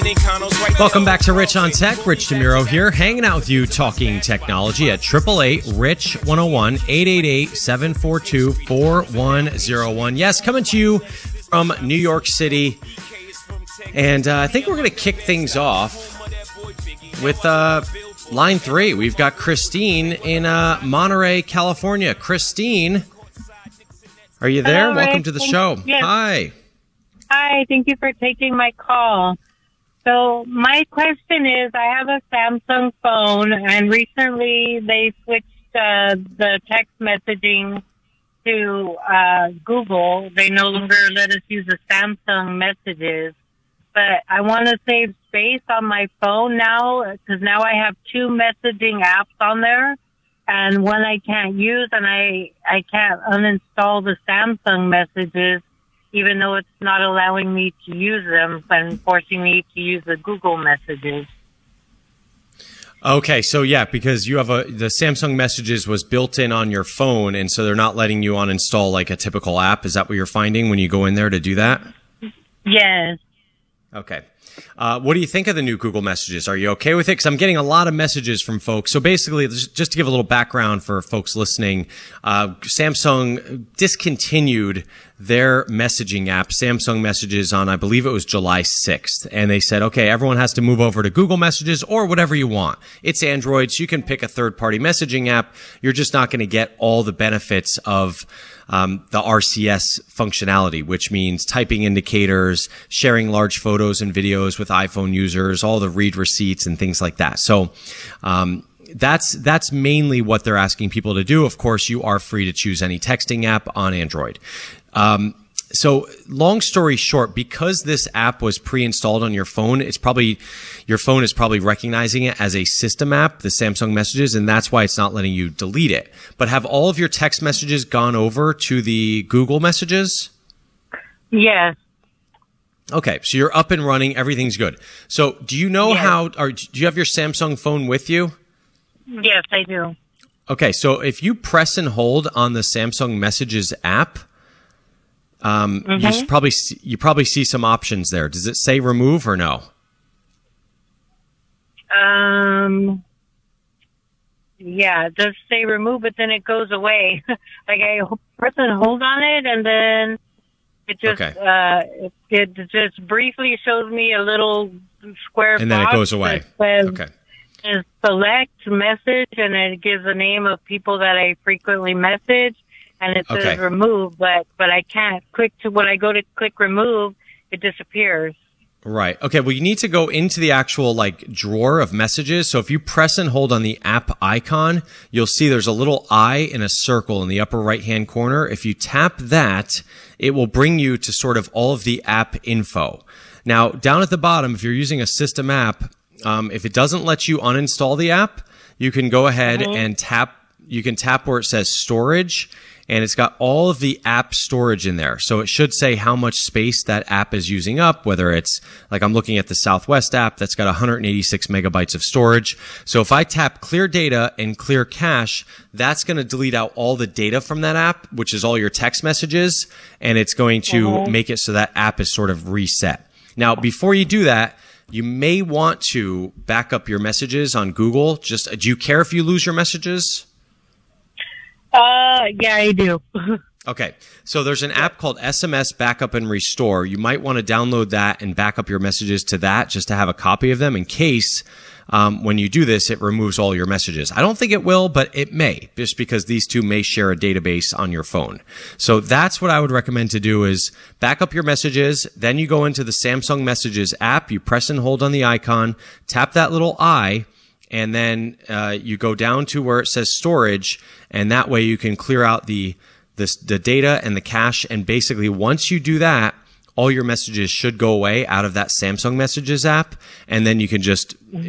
Welcome back to Rich on Tech. Rich DeMuro here, hanging out with you, talking technology at 888-RICH-101, 888-742-4101. Yes, coming to you from New York City. And I think we're going to kick things off with line 3. We've got Christine in Monterey, California. Christine, are you there? Hello, Welcome Rick. to the show. Yes. Hi. Hi, thank you for taking my call. So my question is, I have a Samsung phone, and recently they switched the text messaging to Google. They no longer let us use the Samsung messages. But I want to save space on my phone now, because now I have 2 messaging apps on there, and one I can't use, and I can't uninstall the Samsung messages, even though it's not allowing me to use them and forcing me to use the Google messages. Okay, so yeah, because you have the Samsung messages was built in on your phone, and so they're not letting you uninstall like a typical app. Is that what you're finding when you go in there to do that? Yes. Okay. What do you think of the new Google messages? Are you okay with it? Because I'm getting a lot of messages from folks. So basically, just to give a little background for folks listening, Samsung discontinued their messaging app, Samsung Messages, on, I believe it was July 6th. And they said, okay, everyone has to move over to Google Messages or whatever you want. It's Android, so you can pick a third-party messaging app. You're just not going to get all the benefits of the RCS functionality, which means typing indicators, sharing large photos and videos with iPhone users, all the read receipts and things like that. So that's mainly what they're asking people to do. Of course, you are free to choose any texting app on Android. So long story short, because this app was pre-installed on your phone, your phone is probably recognizing it as a system app, the Samsung Messages, and that's why it's not letting you delete it. But have all of your text messages gone over to the Google Messages? Yes. Okay, so you're up and running, everything's good. So do you know do you have your Samsung phone with you? Yes, I do. Okay, so if you press and hold on the Samsung Messages app, you probably see some options there. Does it say remove or no? Yeah, it does say remove, but then it goes away. Like I press and hold on it, and then it just it just briefly shows me a little square box, and then it goes away. Okay. And select message, and it gives the name of people that I frequently message. And it says remove, but I can't when I go to click remove, it disappears. Right. Okay. Well, you need to go into the actual drawer of messages. So if you press and hold on the app icon, you'll see there's a little eye in a circle in the upper right hand corner. If you tap that, it will bring you to sort of all of the app info. Now, down at the bottom, if you're using a system app, if it doesn't let you uninstall the app, you can go ahead and tap. You can tap where it says storage. And it's got all of the app storage in there. So it should say how much space that app is using up, whether it's like I'm looking at the Southwest app that's got 186 megabytes of storage. So if I tap clear data and clear cache, that's going to delete out all the data from that app, which is all your text messages. And it's going to make it so that app is sort of reset. Now, before you do that, you may want to back up your messages on Google. Do you care if you lose your messages? Yeah, I do. Okay. So there's an app called SMS Backup and Restore. You might want to download that and back up your messages to that just to have a copy of them in case when you do this, it removes all your messages. I don't think it will, but it may, just because these two may share a database on your phone. So that's what I would recommend to do is back up your messages. Then you go into the Samsung Messages app. You press and hold on the icon, tap that little eye, and then you go down to where it says storage, and that way you can clear out the data and the cache. And basically, once you do that, all your messages should go away out of that Samsung Messages app, and then you can just